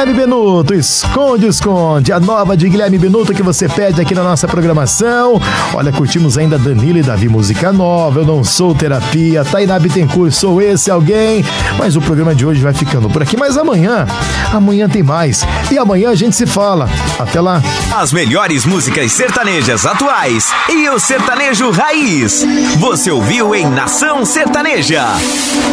Guilherme Benuto, Esconde, Esconde, a nova de Guilherme Benuto que você pede aqui na nossa programação. Olha, curtimos ainda Danilo e Davi, música nova, Eu Não Sou Terapia, Tainá Bittencourt, Sou Esse Alguém. Mas o programa de hoje vai ficando por aqui, mas amanhã tem mais. E amanhã a gente se fala. Até lá. As melhores músicas sertanejas atuais e o sertanejo raiz. Você ouviu em Nação Sertaneja.